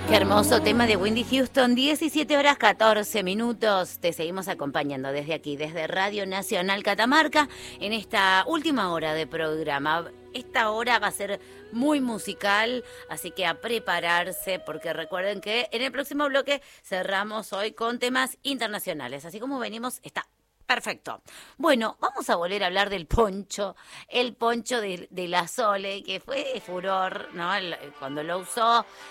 Qué hermoso tema de Whitney Houston, 17 horas 14 minutos. Te seguimos acompañando desde aquí, desde Radio Nacional Catamarca, en esta última hora de programa. Esta hora va a ser muy musical, así que a prepararse, porque recuerden que en el próximo bloque cerramos hoy con temas internacionales. Así como venimos, está perfecto. Bueno, vamos a volver a hablar del poncho, el poncho de la Sole, que fue furor, ¿no? Cuando lo usó